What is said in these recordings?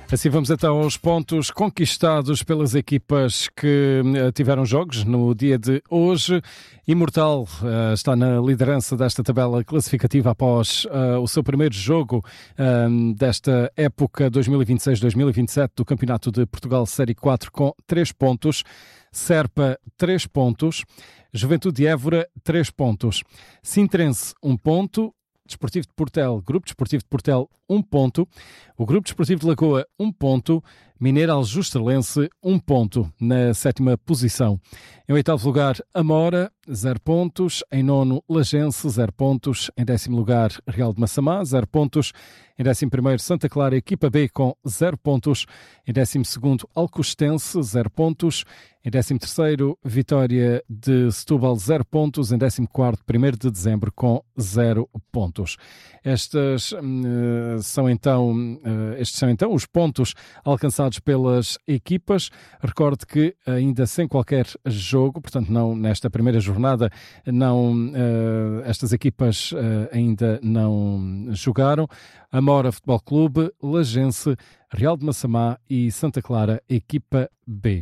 Assim vamos então aos pontos conquistados pelas equipas que tiveram jogos no dia de hoje. Imortal está na liderança desta tabela classificativa após o seu primeiro jogo desta época 2026-2027 do Campeonato de Portugal Série 4 com 3 pontos. Serpa, 3 pontos. Juventude de Évora, 3 pontos. Sintrense, 1 ponto. Desportivo de Portel, Grupo Desportivo de Portel, 1 ponto. O Grupo Desportivo de Lagoa, 1 ponto. Mineiro Aljustralense, 1 ponto na 7ª posição. Em 8º lugar, Amora, 0 pontos. Em 9º, Lagense, 0 pontos. Em 10º lugar, Real de Massamá, 0 pontos. Em 11º, Santa Clara, equipa B, com 0 pontos. Em 12º, Alcostense, 0 pontos. Em 13º, Vitória de Setúbal, 0 pontos. Em 14º, 1º de dezembro, com 0 pontos. Estes são então os pontos alcançados pelas equipas. Recordo que ainda sem qualquer jogo, portanto não nesta primeira jornada, estas equipas ainda não jogaram. Amora Futebol Clube, Lagense, Real de Massamá e Santa Clara, equipa B.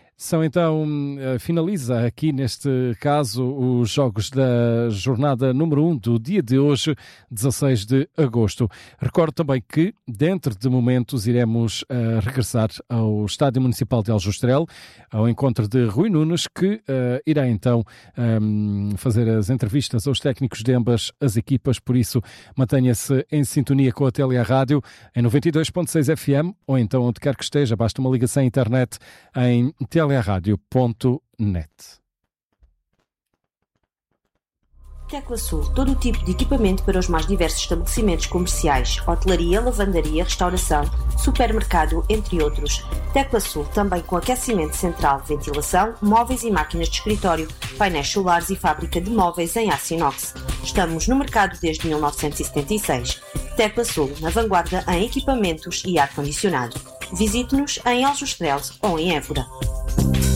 Finaliza aqui neste caso os jogos da jornada número 1 do dia de hoje, 16 de agosto. Recordo também que, dentro de momentos, iremos regressar ao Estádio Municipal de Aljustrel, ao encontro de Rui Nunes, que irá então fazer as entrevistas aos técnicos de ambas as equipas. Por isso, mantenha-se em sintonia com a Télia Rádio em 92.6 FM ou então onde quer que esteja, basta uma ligação à internet em telearadio.net. Tecla Sul, todo o tipo de equipamento para os mais diversos estabelecimentos comerciais, hotelaria, lavandaria, restauração, supermercado, entre outros. Tecla Sul, também com aquecimento central, ventilação, móveis e máquinas de escritório, painéis solares e fábrica de móveis em aço inox. Estamos no mercado desde 1976. Tecla Sul, na vanguarda em equipamentos e ar-condicionado. Visite-nos em Aljustrel ou em Évora.